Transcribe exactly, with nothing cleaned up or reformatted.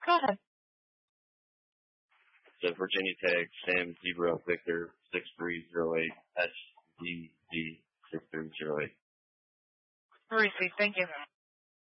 Go ahead. So Virginia Tech, Sam Zebra Victor six three zero eight S D G six three zero eight. Received. Thank you.